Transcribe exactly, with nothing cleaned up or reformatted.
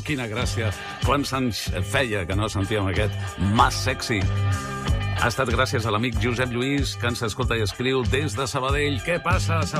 quina gràcia. Quants anys feia que no sentíem aquest Mas Sexy. Ha estat gràcies a l'amic Josep Lluís, que ens escolta i escriu des de Sabadell. Què passa, Sabadell?